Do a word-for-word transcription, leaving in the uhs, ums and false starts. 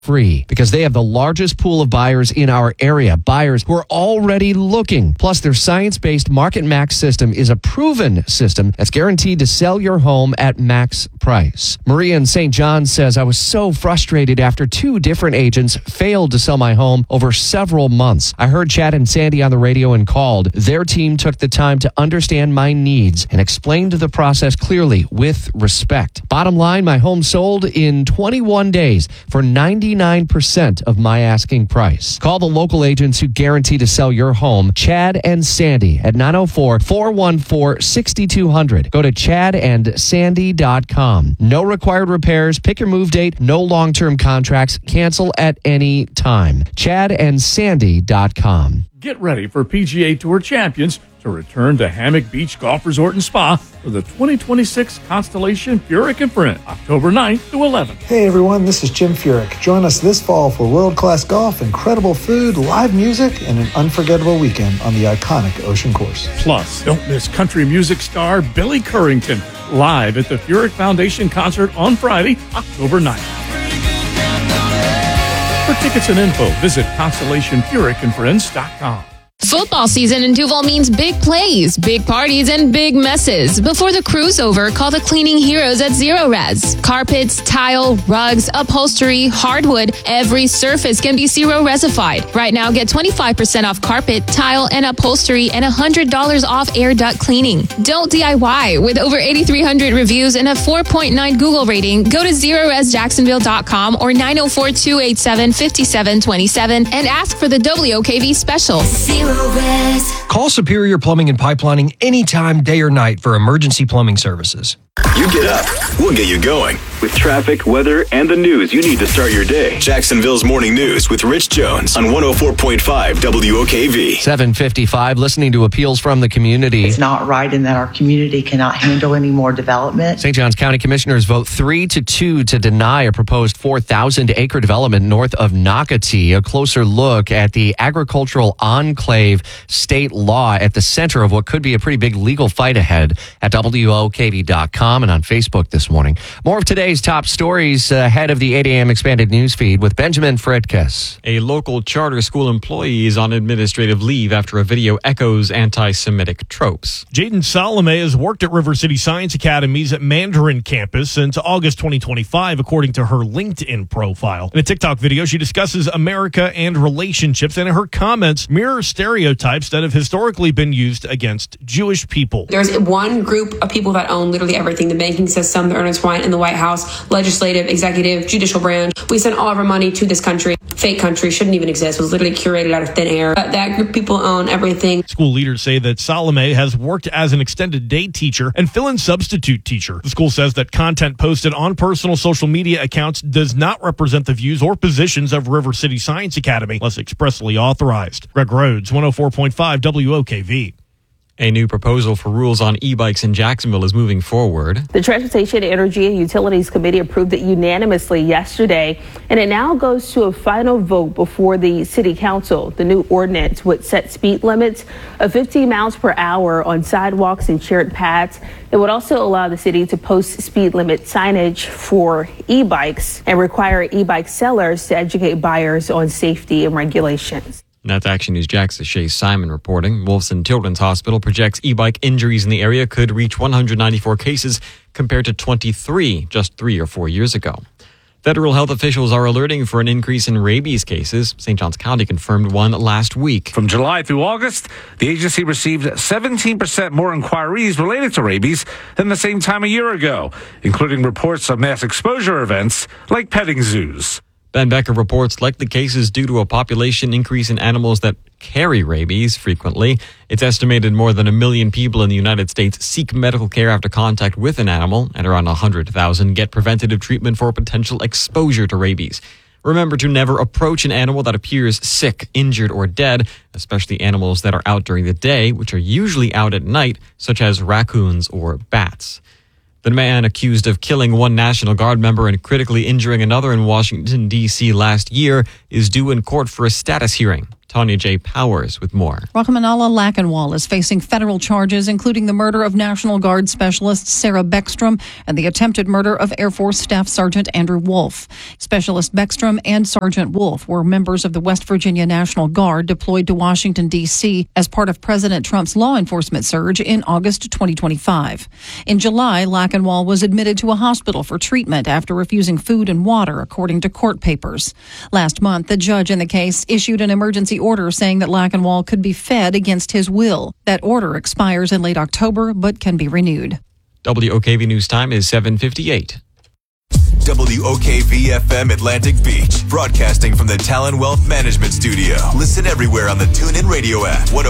free because they have the largest pool of buyers in our area. Buyers who are already looking. Plus, their science-based Market Max system is a proven system that's guaranteed to sell your home at max price. Maria in Saint John says, I was so frustrated after two different agents failed to sell my home over several months. I heard Chad and Sandy on the radio and called. Their team took the time to understand my needs and explained the process clearly with respect. Bottom line, my home sold in twenty-one days for ninety-nine percent of my asking price. Call the local agents who guarantee to sell your home, Chad and Sandy, at nine oh four, four one four, six two zero zero. Go to chad and sandy dot com. No required repairs, pick your move date, no long-term contracts, cancel at any time. chad and sandy dot com. Get ready for P G A Tour champions to return to Hammock Beach Golf Resort and Spa for the twenty twenty-six Constellation Furyk and Friends, October ninth to eleventh. Hey everyone, this is Jim Furyk. Join us this fall for world-class golf, incredible food, live music, and an unforgettable weekend on the iconic Ocean Course. Plus, don't miss country music star Billy Currington live at the Furyk Foundation concert on Friday, October ninth. For tickets and info, visit constellation furyk and friends dot com. Football season in Duval means big plays, big parties, and big messes. Before the crew's over, call the cleaning heroes at Zero Res. Carpets, tile, rugs, upholstery, hardwood, every surface can be Zero Resified. Right now, get twenty-five percent off carpet, tile, and upholstery and one hundred dollars off air duct cleaning. Don't D I Y. With over eighty-three hundred reviews and a four point nine Google rating, go to zero res jacksonville dot com or nine oh four, two eight seven, five seven two seven and ask for the W O K V special. Zero Res. Call Superior Plumbing and Pipelining anytime, day or night, for emergency plumbing services. You get up, we'll get you going. With traffic, weather, and the news you need to start your day. Jacksonville's Morning News with Rich Jones on one oh four point five W O K V. seven fifty-five, listening to appeals from the community. It's not right in that our community cannot handle any more development. Saint Johns County Commissioners vote three to two to deny a proposed four thousand acre development north of Nocatee. A closer look at the agricultural enclave state law at the center of what could be a pretty big legal fight ahead at W O K V dot com and on Facebook this morning. More of today's top stories ahead of the eight a.m. expanded news feed with Benjamin Fritkus. A local charter school employee is on administrative leave after a video echoes anti-Semitic tropes. Jaden Salome has worked at River City Science Academy's Mandarin campus since August twenty twenty-five, according to her LinkedIn profile. In a TikTok video, she discusses America and relationships, and her comments mirror stereotypes that have historically been used against Jewish people. There's one group of people that own literally everything: the banking system, the Ernest Wine, and the White House, legislative, executive, judicial branch. We send all of our money to this country. Fake country, shouldn't even exist, was literally curated out of thin air. But that group of people own everything. School leaders say that Salome has worked as an extended day teacher and fill-in substitute teacher. The school says that content posted on personal social media accounts does not represent the views or positions of River City Science Academy unless expressly authorized. Greg Rhodes, one oh four point five W O K V. A new proposal for rules on e-bikes in Jacksonville is moving forward. The Transportation, Energy, and Utilities Committee approved it unanimously yesterday, and it now goes to a final vote before the City Council. The new ordinance would set speed limits of fifteen miles per hour on sidewalks and shared paths. It would also allow the city to post speed limit signage for e-bikes and require e-bike sellers to educate buyers on safety and regulations. That's Action News Jax's Shay Simon reporting. Wolfson Children's Hospital projects e-bike injuries in the area could reach one hundred ninety-four cases compared to twenty-three just three or four years ago. Federal health officials are alerting for an increase in rabies cases. Saint Johns County confirmed one last week. From July through August, the agency received seventeen percent more inquiries related to rabies than the same time a year ago, including reports of mass exposure events like petting zoos. Ben Becker reports likely cases due to a population increase in animals that carry rabies frequently. It's estimated more than a million people in the United States seek medical care after contact with an animal, and around one hundred thousand get preventative treatment for potential exposure to rabies. Remember to never approach an animal that appears sick, injured, or dead, especially animals that are out during the day, which are usually out at night, such as raccoons or bats. The man accused of killing one National Guard member and critically injuring another in Washington, D C last year is due in court for a status hearing. Tanya J. Powers with more. Rachmanallah Lackenwall is facing federal charges, including the murder of National Guard Specialist Sarah Beckstrom and the attempted murder of Air Force Staff Sergeant Andrew Wolf. Specialist Beckstrom and Sergeant Wolf were members of the West Virginia National Guard deployed to Washington, D C as part of President Trump's law enforcement surge in August twenty twenty-five. In July, Lackenwall was admitted to a hospital for treatment after refusing food and water, according to court papers. Last month, the judge in the case issued an emergency order saying that Lackenwall could be fed against his will. That order expires in late October, but can be renewed. W O K V News Time is seven fifty-eight. W O K V F M Atlantic Beach, broadcasting from the Talon Wealth Management Studio. Listen everywhere on the TuneIn Radio app.